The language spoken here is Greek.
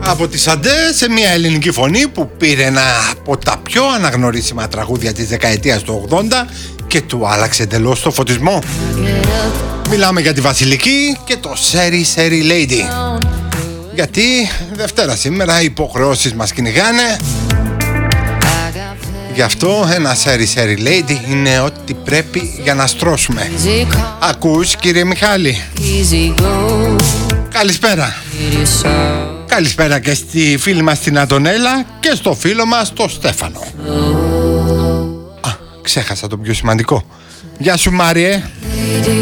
Από τη Σαντέ σε μια ελληνική φωνή που πήρε ένα από τα πιο αναγνωρίσιμα τραγούδια της δεκαετίας του 80 και του άλλαξε εντελώς το φωτισμό. Μιλάμε για τη Βασιλική και το Sherry Sherry Lady. Γιατί Δευτέρα σήμερα οι υποχρεώσεις μας κυνηγάνε. Γι' αυτό ένα Sherry Sherry Lady είναι ό,τι πρέπει για να στρώσουμε. Ακούς, κύριε Μιχάλη? Καλησπέρα. Καλησπέρα και στη φίλη μας την Αντωνέλα και στο φίλο μας το Στέφανο. Ξέχασα το πιο σημαντικό. Γεια σου, Μάριε.